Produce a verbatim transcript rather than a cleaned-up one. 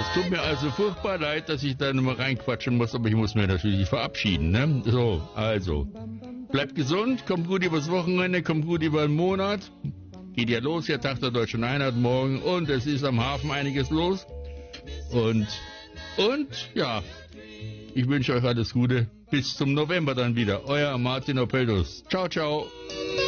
es tut mir also furchtbar leid, dass ich da nochmal reinquatschen muss, aber ich muss mir natürlich verabschieden, ne? So, also, bleibt gesund, kommt gut übers Wochenende, kommt gut über den Monat. Geht ja los, der Tag der Deutschen Einheit morgen und es ist am Hafen einiges los. Und, und, ja, ich wünsche euch alles Gute. Bis zum November dann wieder. Euer Martin Opeldus. Ciao, ciao.